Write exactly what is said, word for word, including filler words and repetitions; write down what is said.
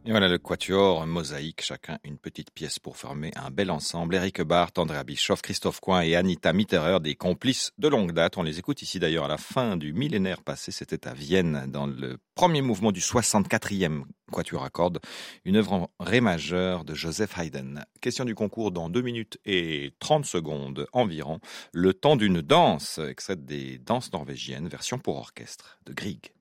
Et voilà le quatuor Mosaïque, chacun une petite pièce pour former un bel ensemble. Eric Barth, Andrea Bischoff, Christophe Coin et Anita Mitterer, des complices de longue date. On les écoute ici d'ailleurs à la fin du millénaire passé, c'était à Vienne, dans le premier mouvement du soixante-quatrième quatuor à cordes, une œuvre en ré majeur de Joseph Haydn. Question du concours dans deux minutes et trente secondes environ. Le temps d'une danse, extraite des danses norvégiennes, version pour orchestre de Grieg.